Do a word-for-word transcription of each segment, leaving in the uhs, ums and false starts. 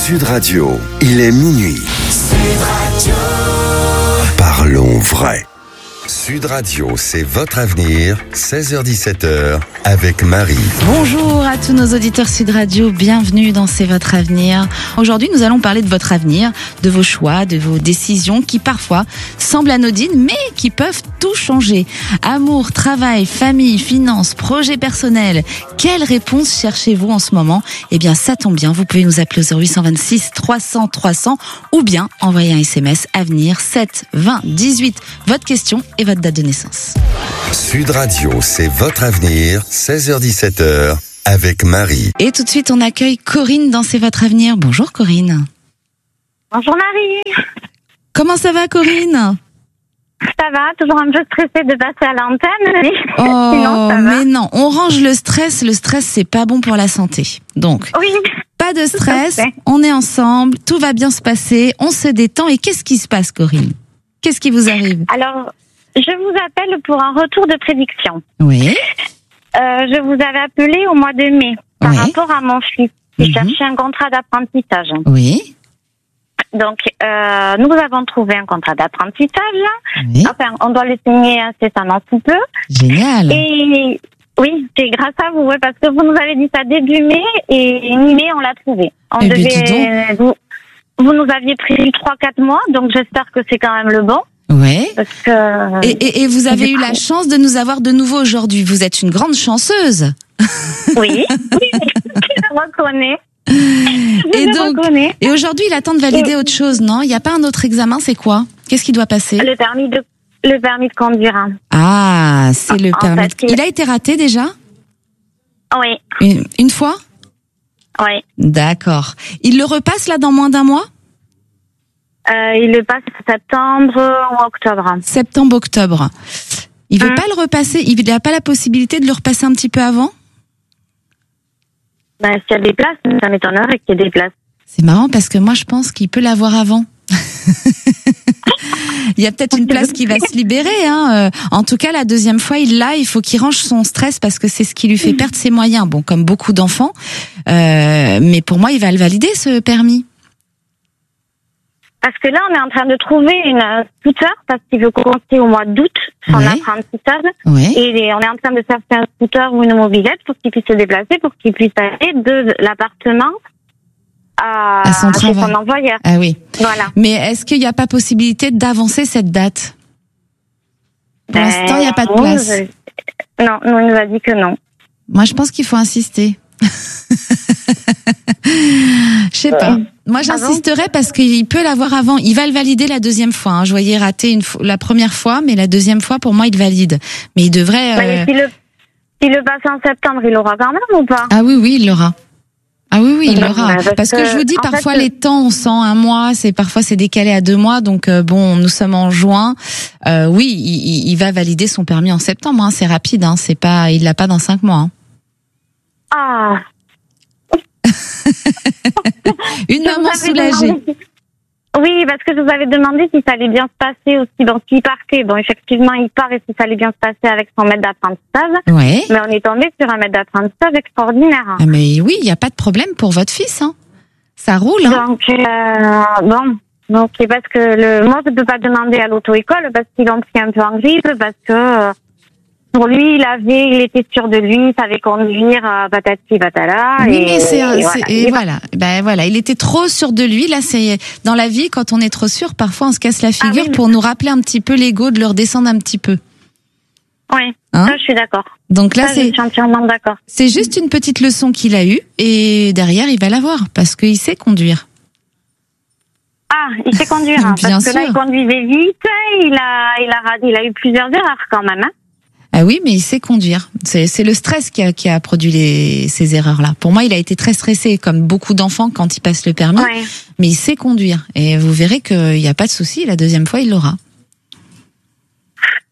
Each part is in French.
Sud Radio, il est minuit. Sud Radio. Parlons vrai. Sud Radio, c'est votre avenir, seize heures dix-sept heures, avec Marie. Bonjour à tous nos auditeurs Sud Radio, bienvenue dans C'est votre avenir. Aujourd'hui, nous allons parler de votre avenir, de vos choix, de vos décisions qui parfois semblent anodines, mais qui peuvent tout changer. Amour, travail, famille, finances, projets personnels. Quelle réponse cherchez-vous en ce moment ? Eh bien, ça tombe bien, vous pouvez nous appeler au zéro huit deux six trois cents trois cents ou bien envoyer un S M S avenir sept vingt dix-huit. Votre question et votre date de naissance. Sud Radio, c'est votre avenir, seize heures dix-sept heures, avec Marie. Et tout de suite, on accueille Corinne dans C'est votre avenir. Bonjour Corinne. Bonjour Marie. Comment ça va Corinne ? Ça va, toujours un peu stressée de passer à l'antenne, mais oh, sinon ça va. Mais non, on range le stress, le stress c'est pas bon pour la santé. Donc, oui. Pas de stress, on est ensemble, tout va bien se passer, on se détend. Et qu'est-ce qui se passe Corinne ? Qu'est-ce qui vous arrive ? Alors, je vous appelle pour un retour de prédiction. Oui. Euh, je vous avais appelé au mois de mai par oui. rapport à mon fils qui Mm-hmm. cherchait un contrat d'apprentissage. Oui. Donc, euh, nous avons trouvé un contrat d'apprentissage. Oui. Enfin, on doit le signer incessamment sous peu. Génial. Et oui, c'est grâce à vous, ouais, parce que vous nous avez dit ça début mai et mi-mai, on l'a trouvé. On Eh devait, bien, vous, vous nous aviez prévu trois quatre mois, donc j'espère que c'est quand même le bon. Oui. Parce que, et, et, et vous avez eu la chance de nous avoir de nouveau aujourd'hui. Vous êtes une grande chanceuse. Oui, oui, je le reconnais. Je et le donc, reconnais. et aujourd'hui, il attend de valider Et... autre chose, non ? Il n'y a pas un autre examen, c'est quoi ? Qu'est-ce qui doit passer ? Le permis de, le permis de conduire. Ah, c'est le En permis. fait, de... Il a été raté déjà ? Oui. Une, une fois ? Oui. D'accord. Il le repasse là dans moins d'un mois ? Euh, il le passe en septembre ou octobre. Septembre, octobre. Il veut Hum. pas le repasser. Il n'a pas la possibilité de le repasser un petit peu avant ? Ben, s'il y a des places, ça m'étonnerait qu'il y ait des places. C'est marrant parce que moi, je pense qu'il peut l'avoir avant. Il y a peut-être une place qui va se libérer. Hein. En tout cas, la deuxième fois, il l'a. Il faut qu'il range son stress parce que c'est ce qui lui fait perdre ses moyens. Bon, comme beaucoup d'enfants. Euh, mais pour moi, il va le valider, ce permis. Parce que là, on est en train de trouver une scooter parce qu'il veut commencer au mois d'août son Ouais. apprentissage. Oui. Et on est en train de chercher un scooter ou une mobilette pour qu'il puisse se déplacer, pour qu'il puisse aller de l'appartement à, À son chez travail. son employeur. Ah oui. Voilà. Mais est-ce qu'il n'y a pas possibilité d'avancer cette date ? Pour Ben, l'instant, il n'y a pas de nous, place. je- Non, nous, il nous a dit que non. Moi, je pense qu'il faut insister. Je sais pas. Moi, j'insisterai parce qu'il peut l'avoir avant. Il va le valider la deuxième fois. Hein. Je voyais rater une fois, la première fois, mais la deuxième fois, pour moi, il valide. Mais il devrait. Ben, Euh... s'il le, s'il le passe en septembre, il l'aura quand même ou pas? Ah oui, oui, il l'aura. Ah oui, oui, il Ben, l'aura. ben, parce Parce que, que, je vous dis, en parfois fait, les temps, on sent un mois, c'est parfois c'est décalé à deux mois. Donc euh, bon, nous sommes en juin. Euh, oui, il, il, il va valider son permis en septembre. Hein. C'est rapide. Hein. C'est pas, il l'a pas dans cinq mois. Hein. Ah. Une Je maman vous avais soulagée. demandé- Oui, parce que je vous avais demandé si ça allait bien se passer aussi. Bon, s'il partait, bon, effectivement, il part et si ça allait bien se passer avec son maître d'apprentissage. Ouais. Mais on est tombé sur un maître d'apprentissage extraordinaire. Ah mais oui, il n'y a pas de problème pour votre fils. Hein. Ça roule. Hein. Donc, euh, bon. Donc, c'est parce que le, moi, je ne peux pas demander à l'auto-école parce qu'ils l'ont pris un peu en grippe, parce que, euh, pour lui, il avait, il était sûr de lui, il savait conduire, euh, patati patala. Oui, et, mais c'est, et c'est- voilà. et Et voilà. Ben voilà, il était trop sûr de lui. Là, c'est dans la vie, quand on est trop sûr, parfois on se casse la figure Ah oui. pour nous rappeler un petit peu l'ego, de le redescendre un petit peu. Oui, Hein ça, je suis d'accord. Donc là, Ça, je c'est suis entièrement d'accord. c'est juste une petite leçon qu'il a eue et derrière, il va l'avoir parce qu'il sait conduire. Ah, il sait conduire, hein, Bien parce que là, sûr. il conduisait vite, il a, il a, il a eu plusieurs erreurs quand même, hein. Ah oui, mais il sait conduire. C'est, c'est le stress qui a, qui a produit les, ces erreurs-là. Pour moi, il a été très stressé, comme beaucoup d'enfants quand ils passent le permis. Ouais. Mais il sait conduire. Et vous verrez qu'il n'y a pas de souci. La deuxième fois, il l'aura. D'accord ?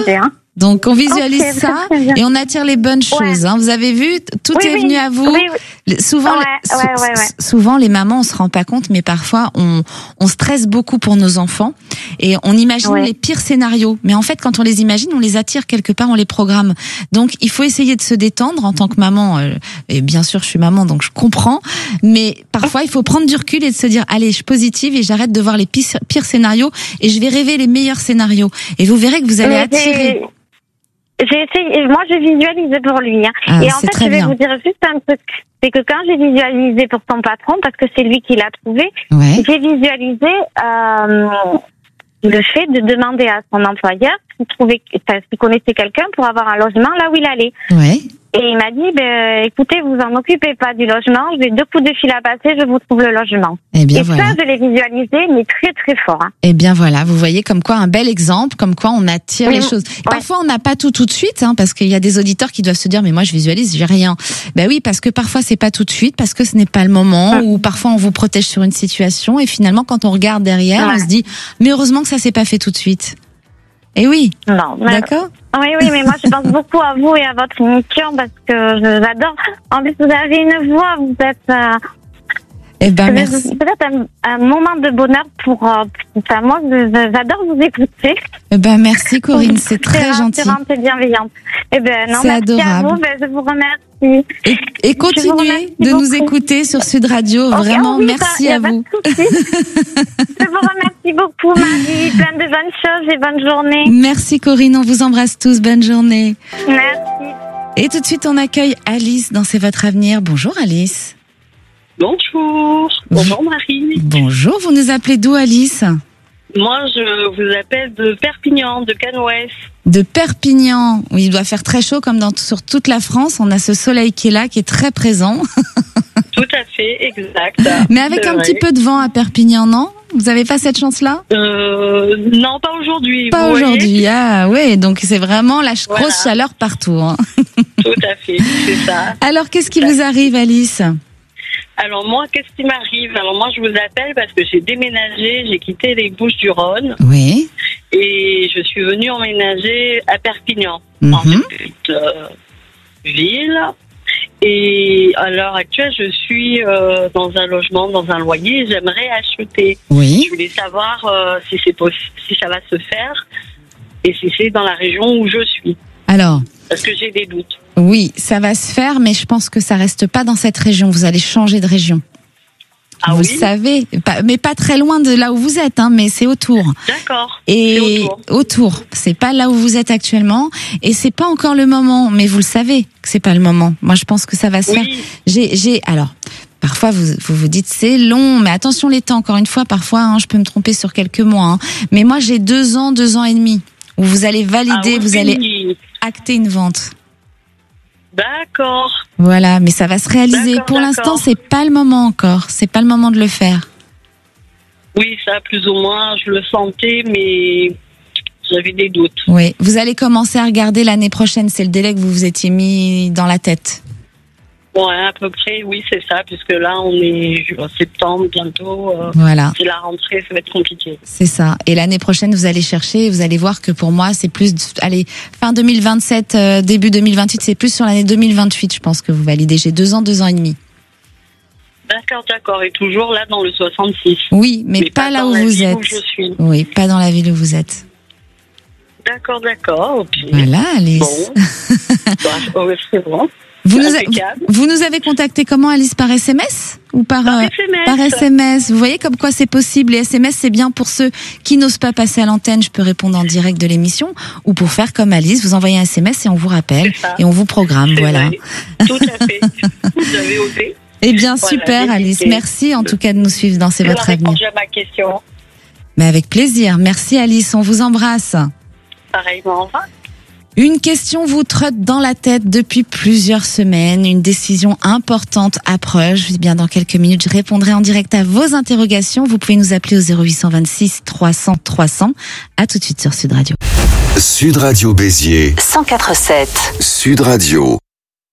Très bien. Donc, on visualise Ok, ça très bien. et on attire les bonnes choses. Ouais. Hein. Vous avez vu, tout Oui, est oui. venu à vous. Oui, oui. Souvent, Ouais, les, ouais, ouais, ouais. souvent les mamans, on se rend pas compte, mais parfois on, on stresse beaucoup pour nos enfants et on imagine Ouais. les pires scénarios. Mais en fait, quand on les imagine, on les attire quelque part, on les programme. Donc, il faut essayer de se détendre en tant que maman. euh, Et bien sûr, je suis maman, donc je comprends. Mais parfois, il faut prendre du recul et de se dire, allez, je suis positive et j'arrête de voir les pires, pires scénarios et je vais rêver les meilleurs scénarios. Et vous verrez que vous allez Mais attirer. J'ai, j'ai essayé, moi je visualisais pour lui. Hein. Ah, et en c'est fait, très je vais bien. vous dire juste un truc. C'est que quand j'ai visualisé pour son patron, parce que c'est lui qui l'a trouvé, Ouais. j'ai visualisé euh, le fait de demander à son employeur s'il trouvait, enfin, s'il connaissait quelqu'un pour avoir un logement là où il allait. Ouais. Et il m'a dit, ben, écoutez, vous en occupez pas du logement, j'ai deux coups de fil à passer, je vous trouve le logement. Eh bien et voilà. ça, je l'ai visualisé, mais très très fort. Hein. Eh bien voilà, vous voyez comme quoi un bel exemple, comme quoi on attire Oui, les choses. ouais. Parfois on n'a pas tout tout de suite, hein, parce qu'il y a des auditeurs qui doivent se dire mais moi je visualise, j'ai rien. Ben oui, parce que parfois c'est pas tout de suite, parce que ce n'est pas le moment, Ah. ou parfois on vous protège sur une situation et finalement quand on regarde derrière, Ouais. on se dit mais heureusement que ça s'est pas fait tout de suite. Eh oui, Non, mais- d'accord. Oui, oui, mais moi je pense beaucoup à vous et à votre émission parce que je- j'adore. En plus, vous avez une voix, vous êtes euh, Eh ben peut-être merci. peut-être un, un moment de bonheur pour. Euh, pour- enfin, moi, je- je- j'adore vous écouter. Eh ben merci Corinne, c'est très gentil. rassurante et bienveillante. Eh ben non, C'est merci adorable. à vous. Ben, je vous remercie. Et, et continuez remercie de nous beaucoup. écouter sur Sud Radio. Ok, Vraiment, oui, ça, merci y a à pas de vous. souci. Je vous remercie beaucoup, Marie. Plein de bonnes choses et bonne journée. Merci Corinne, on vous embrasse tous. Bonne journée. Merci. Et tout de suite, on accueille Alice dans C'est votre avenir. Bonjour Alice. Bonjour. Bonjour Marie. Bonjour, vous nous appelez d'où Alice? Moi, je vous appelle de Perpignan, de Canouès. De Perpignan. Oui, il doit faire très chaud comme dans, sur toute la France. On a ce soleil qui est là, qui est très présent. Tout à fait, exact. Mais avec C'est un vrai. petit peu de vent à Perpignan, non? Vous avez pas cette chance-là? Euh, non, pas aujourd'hui. Pas vous voyez. aujourd'hui. Ah ouais, donc c'est vraiment la ch- Voilà. grosse chaleur partout. Hein. Tout à fait, c'est ça. Alors, qu'est-ce qui vous arrive Alice? Alors moi, qu'est-ce qui m'arrive? Alors moi, je vous appelle parce que j'ai déménagé, j'ai quitté les Bouches-du-Rhône Oui. et je suis venue emménager à Perpignan, Mhm. en petite euh, ville. Et à l'heure actuelle, je suis euh, dans un logement, dans un loyer. J'aimerais acheter. Oui. Je voulais savoir euh, si c'est possi- si ça va se faire et si c'est dans la région où je suis, Alors, parce que j'ai des doutes. oui, ça va se faire, mais je pense que ça reste pas dans cette région. Vous allez changer de région. Ah vous oui, le savez, pas- mais pas très loin de là où vous êtes, hein, mais c'est autour. d'accord. Et C'est autour. c'est pas là où vous êtes actuellement, et c'est pas encore le moment. Mais vous le savez que c'est pas le moment. Moi, je pense que ça va se faire. Oui, J'ai, j'ai, alors. Parfois, vous, vous vous dites c'est long, mais attention les temps. Encore une fois, parfois, hein, je peux me tromper sur quelques mois. Hein. Mais moi, j'ai deux ans, deux ans et demi où vous allez valider, ah, vous oui. allez acter une vente. D'accord. Voilà, mais ça va se réaliser. D'accord, Pour d'accord. l'instant, c'est pas le moment encore. C'est pas le moment de le faire. Oui, ça, plus ou moins, je le sentais, mais j'avais des doutes. Oui, vous allez commencer à regarder l'année prochaine. C'est le délai que vous vous étiez mis dans la tête. Ouais, à peu près, oui, c'est ça, puisque là, on est en septembre bientôt. euh, Voilà, c'est la rentrée, ça va être compliqué. c'est ça. Et l'année prochaine, vous allez chercher et vous allez voir que pour moi, c'est plus, allez, fin deux mille vingt-sept, euh, début deux mille vingt-huit, c'est plus sur l'année deux mille vingt-huit, je pense que vous validez. J'ai deux ans, deux ans et demi. D'accord, d'accord. Et toujours là, dans le soixante-six. Oui, mais, Mais pas, là dans où la vous ville êtes. où je suis. Oui, pas dans la ville où vous êtes. D'accord, d'accord. Ok. Voilà, Alice. Bon. Bah, ouais, c'est bon. Vous nous, a- Impeccable. vous nous avez contacté comment, Alice, par S M S ou par, Par euh, S M S. par S M S? Vous voyez comme quoi c'est possible. Les S M S, c'est bien pour ceux qui n'osent pas passer à l'antenne. Je peux répondre en direct de l'émission, ou pour faire comme Alice, vous envoyez un S M S et on vous rappelle C'est ça. et on vous programme. C'est Voilà. vrai. Tout à fait. Vous avez osé. Eh bien, Voilà, super, j'ai Alice. hésité. Merci en tout cas de nous suivre dans C'est Vous votre avez avenir. répondu à ma question. Mais avec plaisir. Merci, Alice. On vous embrasse. Pareillement, au revoir. Une question vous trotte dans la tête depuis plusieurs semaines. Une décision importante approche. Eh bien, dans quelques minutes, je répondrai en direct à vos interrogations. Vous pouvez nous appeler au zéro huit cent vingt-six trois cents trois cents. À tout de suite sur Sud Radio. Sud Radio Béziers, cent quatre virgule sept. Sud Radio.